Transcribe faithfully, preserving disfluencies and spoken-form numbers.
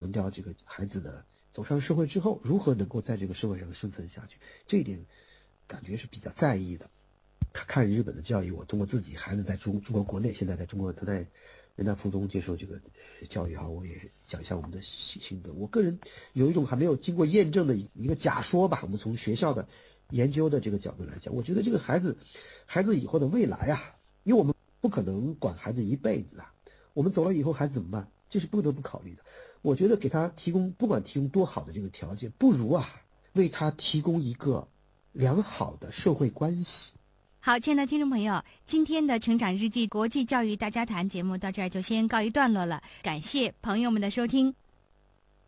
强调这个孩子的走上社会之后如何能够在这个社会上生存下去，这一点感觉是比较在意的。看日本的教育，我通过自己孩子在中中国国内，现在在中国他在人大附中接受这个教育哈，我也讲一下我们的心得。我个人有一种还没有经过验证的一个假说吧，我们从学校的研究的这个角度来讲，我觉得这个孩子孩子以后的未来啊，因为我们不可能管孩子一辈子啊，我们走了以后孩子怎么办，这是不得不考虑的。我觉得给他提供不管提供多好的这个条件，不如啊为他提供一个良好的社会关系。 好，亲爱的听众朋友，今天的成长日记国际教育大家谈节目到这儿就先告一段落了，感谢朋友们的收听。